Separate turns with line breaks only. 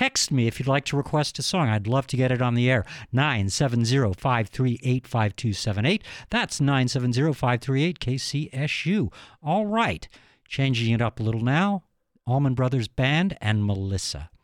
text me if you'd like to request a song. I'd love to get it on the air. 970-538-5278. That's 970-538-KCSU. All right. Changing it up a little now. Allman Brothers Band and Melissa.